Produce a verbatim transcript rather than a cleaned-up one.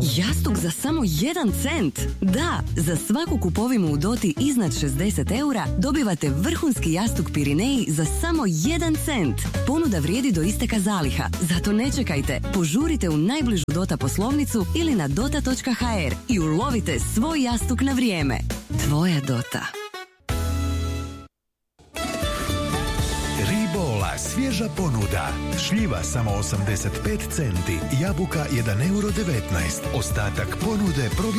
Jastuk za samo jedan cent? Da, za svaku kupovinu u Doti iznad šezdeset eura dobivate vrhunski jastuk Pirineji za samo jedan cent. Ponuda vrijedi do isteka zaliha, zato ne čekajte. Požurite u najbližu Dota poslovnicu ili na dota točka ha er i ulovite svoj jastuk na vrijeme. Tvoja Dota. Ribola, svježa ponuda. Šljiva samo osamdeset pet centi, jabuka jedan euro devetnaest. Ostatak ponude provjerite